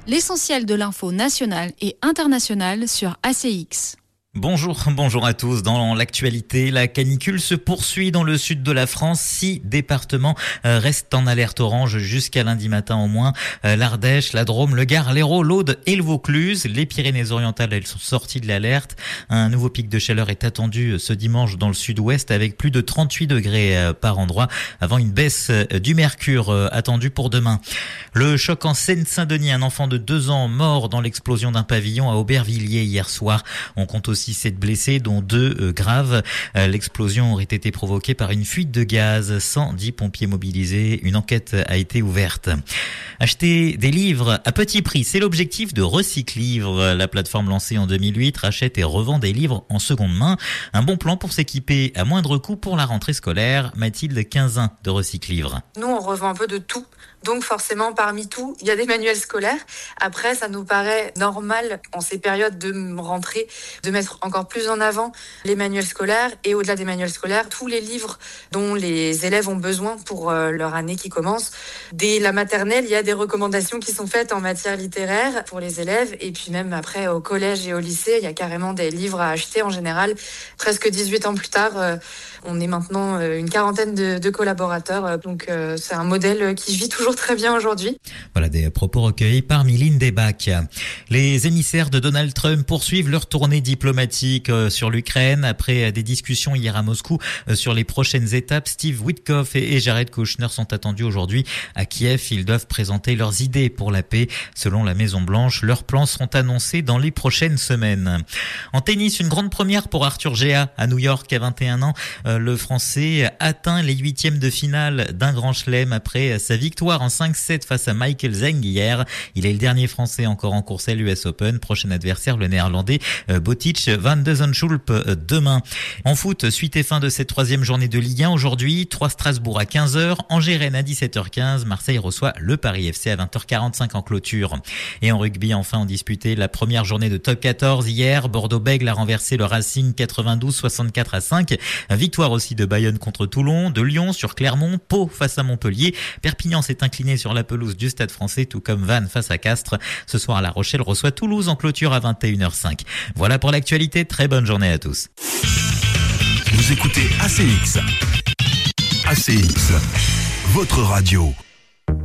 L'essentiel de l'info nationale et internationale sur ACX. Bonjour à tous. Dans l'actualité, la canicule se poursuit dans le sud de la France. 6 départements restent en alerte orange jusqu'à lundi matin au moins. L'Ardèche, la Drôme, le Gard, l'Hérault, l'Aude et le Vaucluse. Les Pyrénées-Orientales, elles sont sorties de l'alerte. Un nouveau pic de chaleur est attendu ce dimanche dans le sud-ouest avec plus de 38 degrés par endroit avant une baisse du mercure attendue pour demain. Le choc en Seine-Saint-Denis, un enfant de 2 ans mort dans l'explosion d'un pavillon à Aubervilliers hier soir. On compte aussi 7 blessés, dont 2 graves. L'explosion aurait été provoquée par une fuite de gaz. 110 pompiers mobilisés. Une enquête a été ouverte. Acheter des livres à petit prix, c'est l'objectif de Recyclivre. La plateforme lancée en 2008 rachète et revend des livres en seconde main. Un bon plan pour s'équiper à moindre coût pour la rentrée scolaire. Mathilde Quinzin de Recyclivre. Nous, on revend un peu de tout. Donc forcément, parmi tout, il y a des manuels scolaires. Après, ça nous paraît normal en ces périodes de rentrée de mettre encore plus en avant les manuels scolaires et au-delà des manuels scolaires, tous les livres dont les élèves ont besoin pour leur année qui commence. Dès la maternelle, il y a des recommandations qui sont faites en matière littéraire pour les élèves et puis même après au collège et au lycée, il y a carrément des livres à acheter en général. Presque 18 ans plus tard, on est maintenant une quarantaine de collaborateurs. Donc c'est un modèle qui vit toujours très bien aujourd'hui. Voilà des propos recueillis par Mylène Debac. Les émissaires de Donald Trump poursuivent leur tournée diplomatique sur l'Ukraine. Après des discussions hier à Moscou sur les prochaines étapes, Steve Witkoff et Jared Kushner sont attendus aujourd'hui à Kiev. Ils doivent présenter leurs idées pour la paix. Selon la Maison-Blanche, leurs plans seront annoncés dans les prochaines semaines. En tennis, une grande première pour Arthur Gea à New York à 21 ans. Le Français atteint les 8e de finale d'un grand chelem après sa victoire en 5-7 face à Michael Zeng hier. Il est le dernier Français encore en course à l'US Open. Prochain adversaire, le Néerlandais Botic van de Zandschulp demain. En foot, suite et fin de cette 3e journée de Ligue 1 aujourd'hui. 3 Strasbourg à 15h, Angers-Rennes à 17h15, Marseille reçoit le Paris FC à 20h45 en clôture. Et en rugby, enfin, on disputait la première journée de top 14 hier. Bordeaux-Bègles a renversé le Racing 92-64-5. Victoire aussi de Bayonne contre Toulon, de Lyon sur Clermont, Pau face à Montpellier. Perpignan s'est incliné sur la pelouse du Stade Français, tout comme Vannes face à Castres. Ce soir, La Rochelle reçoit Toulouse en clôture à 21h05. Voilà pour l'actualité. Très bonne journée à tous. Vous écoutez ACX. ACX, votre radio.